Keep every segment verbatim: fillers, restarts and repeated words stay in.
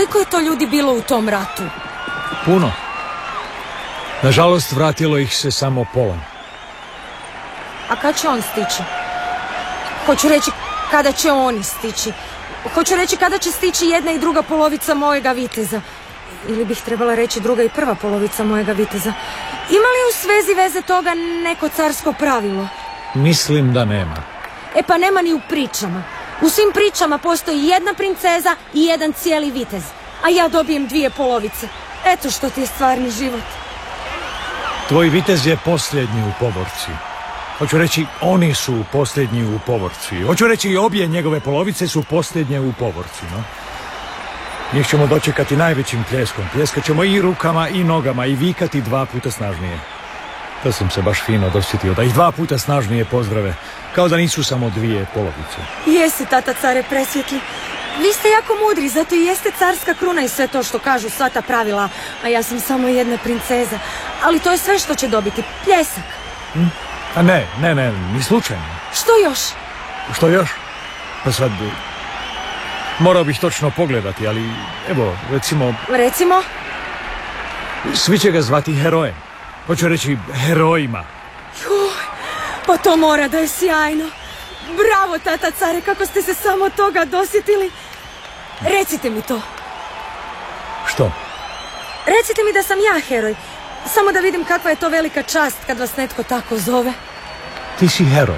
Koliko je to ljudi bilo u tom ratu? Puno. Nažalost, vratilo ih se samo pola. A kad će on stići? Hoću reći, kada će oni stići? Hoću reći, kada će stići jedna i druga polovica mojega viteza? Ili bih trebala reći druga i prva polovica mojega viteza? Ima li u svezi veze toga neko carsko pravilo? Mislim da nema. E pa nema ni u pričama. U svim pričama postoji jedna princeza i jedan cijeli vitez. A ja dobijem dvije polovice. Eto što ti je stvarni život. Tvoj vitez je posljednji u povorci. Hoću reći, oni su posljednji u povorci. Hoću reći, i obje njegove polovice su posljednje u povorci, no? Njih ćemo dočekati najvećim pljeskom. Pljeskat ćemo i rukama i nogama i vikati dva puta snažnije. To sam se baš fino dosjetio, da ih dva puta snažnije pozdrave, kao da nisu samo dvije polovice. Jesi, tata care presvjetli. Vi ste jako mudri, zato i jeste carska kruna i sve to što kažu, sva ta pravila. A ja sam samo jedna princeza. Ali to je sve što će dobiti, pljesak. Hm? A ne, ne, ne, ni slučajno. Što još? Što još? Pa sad, morao bih točno pogledati, ali evo, recimo... Recimo? Svi će ga zvati herojem. Hoću reći herojima. Juj, pa to mora da je sjajno. Bravo, tata care, kako ste se samo toga dosjetili. Recite mi to. Što? Recite mi da sam ja heroj. Samo da vidim kakva je to velika čast kad vas netko tako zove. Ti si heroj.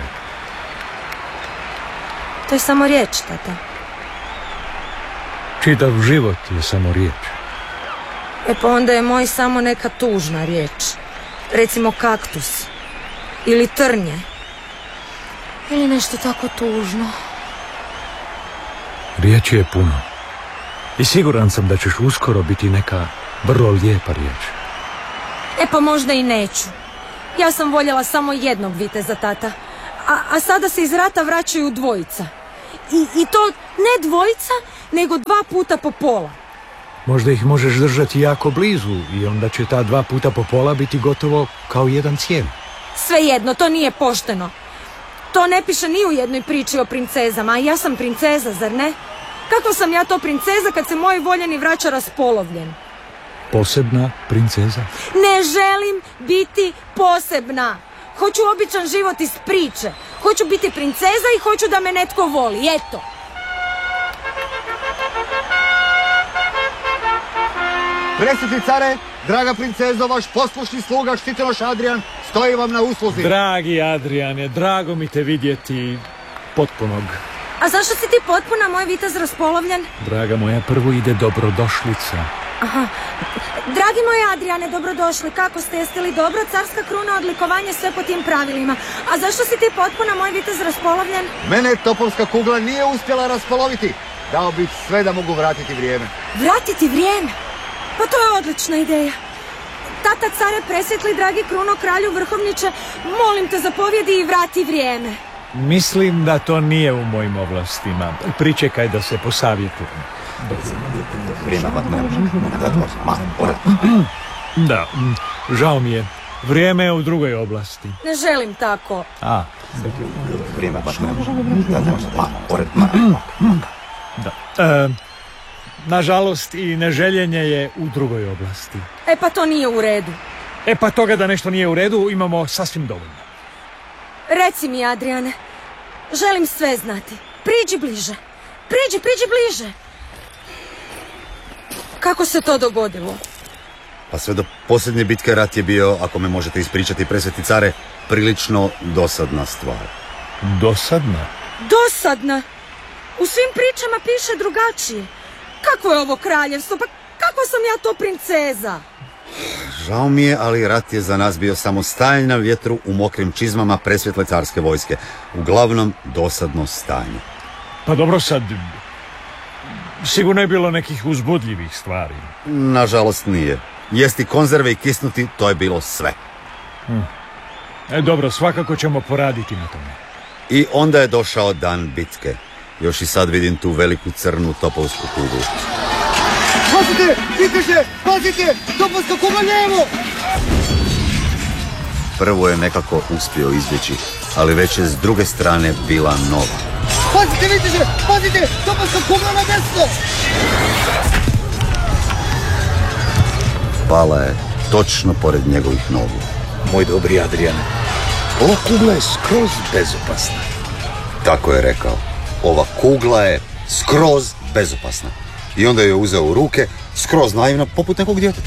To je samo riječ, tata. Čitav život je samo riječ. E pa onda je moj samo neka tužna riječ. Recimo kaktus. Ili trnje. Ili nešto tako tužno. Riječi je puno. I siguran sam da ćeš uskoro biti neka vrlo lijepa riječ. E pa možda i neću. Ja sam voljela samo jednog viteza, tata. A, a sada se iz rata vraćaju dvojica. I, I to ne dvojica, nego dva puta po pola. Možda ih možeš držati jako blizu i onda će ta dva puta po pola biti gotovo kao jedan cijeli. Svejedno, to nije pošteno. To ne piše ni u jednoj priči o princezama, a ja sam princeza, zar ne? Kako sam ja to princeza kad se moj voljeni vraća raspolovljen? Posebna princeza? Ne želim biti posebna. Hoću običan život iz priče. Hoću biti princeza i hoću da me netko voli, eto. Presvetli care, draga princezo, vaš poslušni sluga štiteloš Adrian stoji vam na usluzi. Dragi Adriane, drago mi te vidjeti potpunog. A zašto si ti potpuna, moj vitez raspolovljen? Draga moja, prvo ide dobrodošlica. Aha. Dragi moji Adriane, dobrodošli. Kako ste? Jeste li dobro? Carska kruna, odlikovanje, sve po tim pravilima. A zašto si ti potpuna, moj vitez raspolovljen? Mene topovska kugla nije uspjela raspoloviti. Dao bih sve da mogu vratiti vrijeme. Vratiti vrijeme? Pa to je odlična ideja. Tata care presvjetli, dragi kruno kralju vrhovniče, molim te zapovjedi i vrati vrijeme. Mislim da to nije u mojim ovlastima. Pričekaj da se posavjetujem. Da, žao mi je. Vrijeme je u drugoj oblasti. Ne želim tako. A. Da. E, nažalost i neželjenje je u drugoj oblasti. E pa to nije u redu. E pa toga da nešto nije u redu imamo sasvim dovoljno. Reci mi, Adriane, želim sve znati. Priđi bliže. Priđi, priđi bliže. Kako se to dogodilo? Pa sve do posljednje bitke rat je bio, ako me možete ispričati, presvetli care, prilično dosadna stvar. Dosadna? Dosadna? U svim pričama piše drugačije. Kakvo je ovo kraljevstvo? Pa kako sam ja to princeza? Žao mi je, ali rat je za nas bio samo stajanje na vjetru u mokrim čizmama presvjetle carske vojske. Uglavnom, dosadno stanje. Pa dobro sad, sigurno je bilo nekih uzbudljivih stvari. Nažalost nije. Jesti konzerve i kisnuti, to je bilo sve. Hm. E, dobro, svakako ćemo poraditi na tome. I onda je došao dan bitke. Još i sad vidim tu veliku crnu topovsku kuglu. Pazite! Viteže! Pazite! Topovska kugla lijevo! Prvo je nekako uspio izbjeći, ali već je s druge strane bila nova. Pazite, viteže! Pazite! Topovska kugla na desno! pala je točno pored njegovih nogu. Moj dobri Adriane, ova kugla je skroz bezopasna. Tako je rekao. Ova kugla je skroz bezopasna. I onda je je uzeo u ruke, skroz naivno, poput nekog djeteta.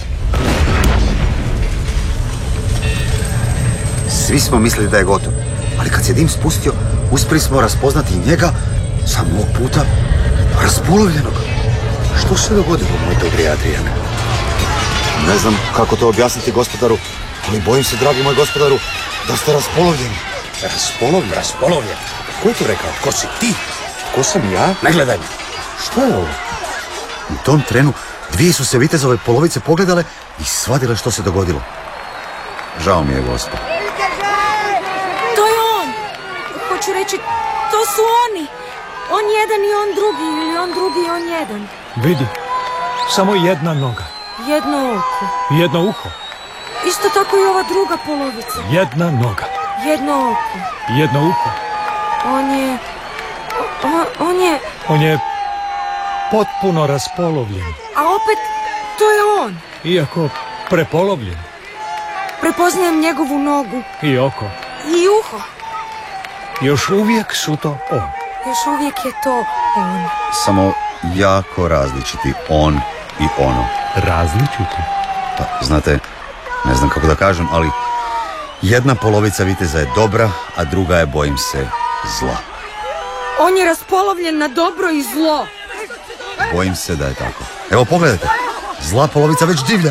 Svi smo mislili da je gotov, ali kad se dim spustio, uspjeli smo raspoznati njega, samo ovog puta, raspolovljenog. Što se dogodilo, moj dobri Adriane? Ne znam kako to objasniti, gospodaru, ali bojim se, dragi moj gospodaru, da ste raspolovljeni. Raspolovljen? Raspolovljen? Ko je to rekao? Ko si ti? Ko sam ja? Ne gledaj mi. Što je ovo? U tom trenu dvije su se vitezove polovice pogledale i shvatile što se dogodilo. Žao mi je, gospod. To je on. Hoću reći, to su oni. On jedan i on drugi, ili on drugi i on jedan. Vidi, samo jedna noga. Jedno oko. Jedno uho. Isto tako i ova druga polovica. Jedna noga. Jedno oko. Jedno uho. On je... On, on je... On je potpuno raspolovljen. A opet, to je on. Iako prepolovljen. Prepoznajem njegovu nogu. I oko. I uho. Još uvijek su to on. Još uvijek je to on. Samo jako različiti on i ono. Različiti? Pa, znate, ne znam kako da kažem, ali jedna polovica viteza je dobra, a druga je, bojim se, zla. On je raspolovljen na dobro i zlo. Bojim se da je tako. Evo, pogledajte, zla polovica već divlja.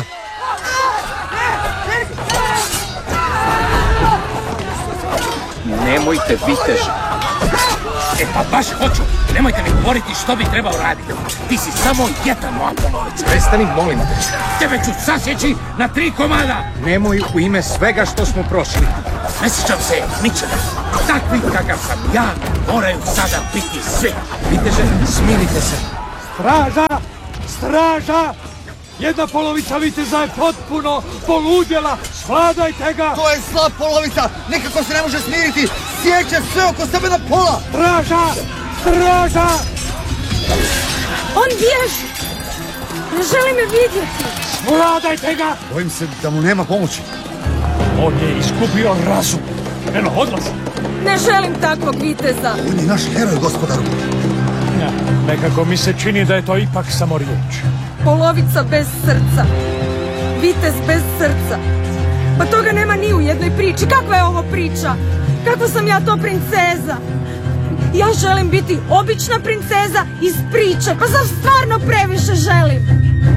Nemojte, viteže. E pa baš hoću. Nemojte mi govoriti što bi trebao raditi. Ti si samo jedna moja polovica. Prestani, molim te. Tebe ću sasjeći na tri komada. Nemoj u ime svega što smo prošli. Ne sjećam se ničega. Takvi kakav sam ja moraju sada biti svi. Viteže, smirite se. Straža! Straža! Jedna polovica viteza je potpuno poludjela. Svladajte ga! To je zla polovica! Nikako se ne može smiriti! Sjeće sve oko sebe na pola! Straža! Straža! On bježi. Ne želi me vidjeti. Svladajte ga! Bojim se da mu nema pomoći. On je izgubio razum. Eno, odlazi. Ne želim takvog viteza. On je naš heroj, gospodaru. Ja, nekako mi se čini da je to ipak samo riječ. Polovica bez srca. Vitez bez srca. Pa toga nema ni u jednoj priči. Kakva je ovo priča? Kakva sam ja to princeza? Ja želim biti obična princeza iz priče. Pa sam stvarno previše želim.